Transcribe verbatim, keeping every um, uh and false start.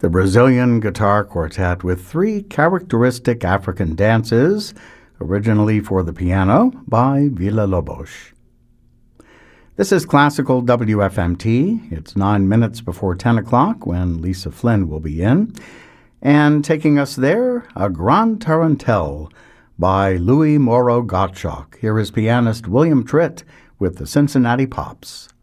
the Brazilian Guitar Quartet with three characteristic African dances, originally for the piano by Villa-Lobos. This is Classical W F M T. It's nine minutes before ten o'clock when Lisa Flynn will be in. And taking us there, a Grand Tarantelle by Louis Moreau Gottschalk. Here is pianist William Tritt with the Cincinnati Pops.